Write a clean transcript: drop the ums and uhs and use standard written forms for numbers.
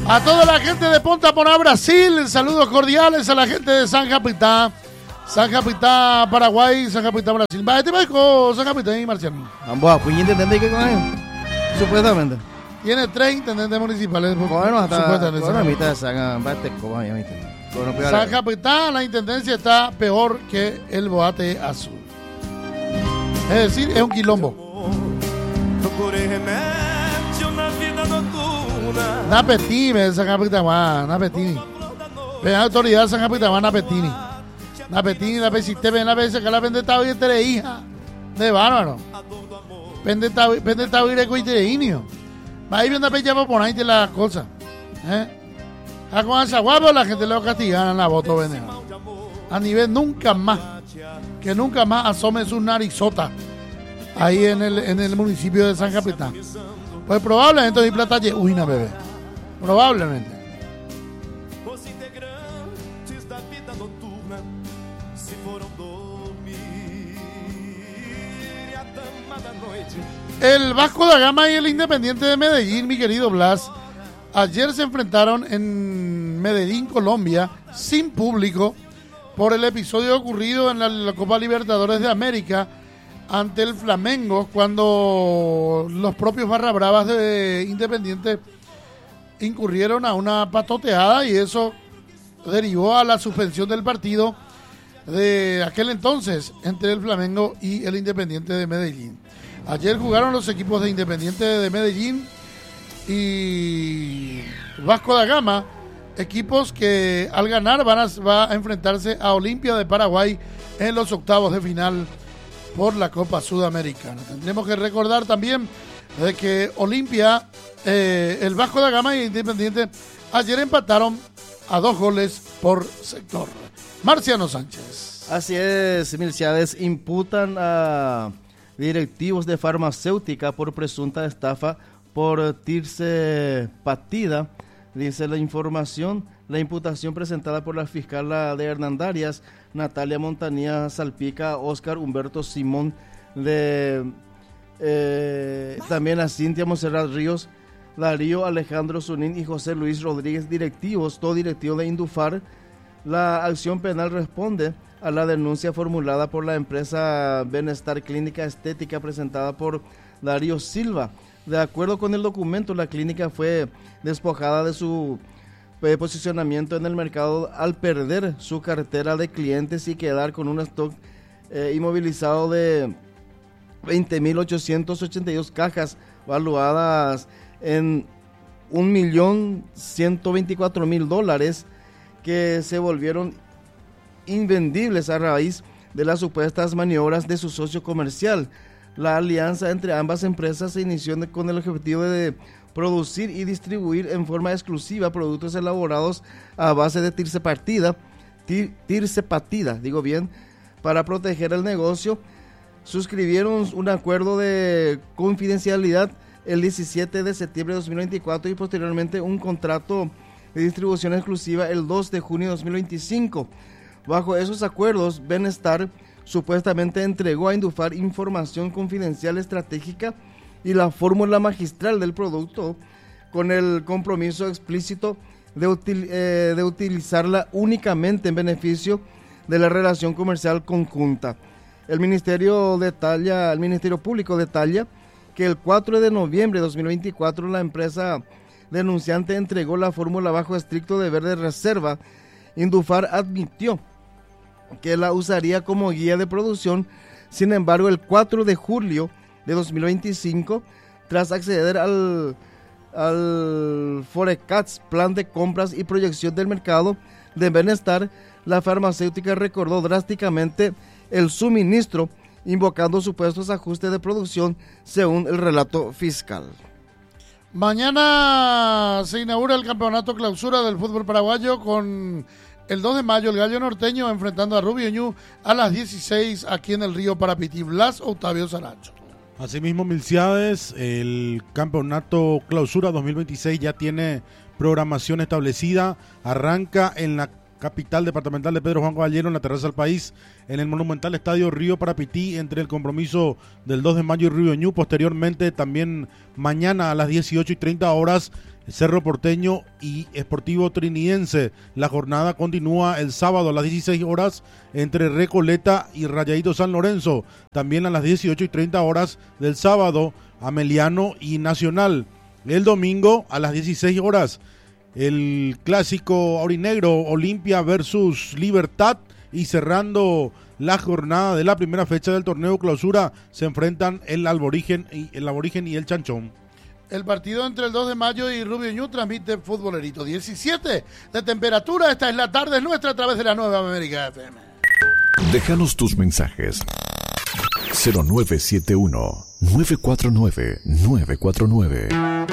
A toda la gente de Ponta Porá, Brasil, saludos cordiales a la gente de San Capitán, Paraguay, San Capitán, Brasil. Va, este va San Capitán y Marciano. Ambos apuños intendentes que con ellos, supuestamente. Tiene 3 intendentes municipales. Bueno, hasta supuestamente. Con la mitad de San Capitán, la intendencia está peor que el Boate Azul. Es decir, es un quilombo. Napetini, San Capitán, Napetini. Ven autoridad San Capitán, Napetini. Napetini, la pesiste, la vez que la vendetta y tere hija. De bárbaro. Vendetta y de coitereínio. Ahí viene a pedir por ahí de la cosa. A con esa guapa la gente le va a castigar en la voto veneno. A nivel nunca más. Que nunca más asome su narizota ahí en el municipio de San Capitán. Pues probablemente hay plata uina, bebé. Probablemente. El Vasco da Gama y el Independiente de Medellín, mi querido Blas, ayer se enfrentaron en Medellín, Colombia, sin público, por el episodio ocurrido en la Copa Libertadores de América ante el Flamengo, cuando los propios barra bravas de Independiente incurrieron a una patoteada y eso derivó a la suspensión del partido de aquel entonces entre el Flamengo y el Independiente de Medellín. Ayer jugaron los equipos de Independiente de Medellín y Vasco da Gama, equipos que al ganar va a enfrentarse a Olimpia de Paraguay en los octavos de final por la Copa Sudamericana. Tendremos que recordar también de que Olimpia, el Vasco da Gama y Independiente ayer empataron a 2 goles por sector. Marciano Sánchez. Así es, Milciades imputan a directivos de farmacéutica por presunta estafa por Tirse Patida, dice la información. La imputación presentada por la fiscal de Hernandarias, Natalia Montanía, salpica a Oscar Humberto Simón, también a Cintia Monserrat Ríos, Darío Alejandro Zunín y José Luis Rodríguez, directivos, todo directivo de Indufar. La acción penal responde a la denuncia formulada por la empresa Benestar Clínica Estética presentada por Darío Silva. De acuerdo con el documento, la clínica fue despojada de su posicionamiento en el mercado al perder su cartera de clientes y quedar con un stock inmovilizado de 20.882 cajas valuadas en $1.124.000 que se volvieron invendibles a raíz de las supuestas maniobras de su socio comercial. La alianza entre ambas empresas se inició con el objetivo de producir y distribuir en forma exclusiva productos elaborados a base de tirsepatida, para proteger el negocio. Suscribieron un acuerdo de confidencialidad el 17 de septiembre de 2024 y posteriormente un contrato de distribución exclusiva el 2 de junio de 2025. Bajo esos acuerdos, Benestar supuestamente entregó a Indufar información confidencial estratégica y la fórmula magistral del producto con el compromiso explícito de utilizarla únicamente en beneficio de la relación comercial conjunta. El Ministerio Público detalla que el 4 de noviembre de 2024 la empresa denunciante entregó la fórmula bajo estricto deber de reserva. Indufar admitió que la usaría como guía de producción. Sin embargo, el 4 de julio de 2025, tras acceder al Forecast, plan de compras y proyección del mercado de Benestar, la farmacéutica recordó drásticamente el suministro, invocando supuestos ajustes de producción, según el relato fiscal. Mañana se inaugura el campeonato clausura del fútbol paraguayo con el 2 de mayo el Gallo Norteño enfrentando a Rubio Ñu a las 16 aquí en el Río Parapití. Blas Octavio Saracho. Asimismo, Milciades, el campeonato clausura 2026 ya tiene programación establecida. Arranca en la capital departamental de Pedro Juan Caballero, en la terraza del país, en el monumental estadio Río Parapití, entre el compromiso del 2 de mayo y Río Ñu. Posteriormente, también mañana a las 18:30 horas, Cerro Porteño y Sportivo Trinidense. La jornada continúa el sábado a las 16 horas entre Recoleta y Rayadito San Lorenzo. También a las 18:30 horas del sábado, Ameliano y Nacional. El domingo a las 16 horas, el clásico aurinegro, Olimpia versus Libertad. Y cerrando la jornada de la primera fecha del torneo clausura, se enfrentan el Aborigen y el Chanchón. El partido entre el 2 de mayo y Rubio Ñu transmite Futbolerito. 17 de temperatura. Esta es la tarde nuestra a través de la Nueva América FM. Déjanos tus mensajes. 0971-949-949.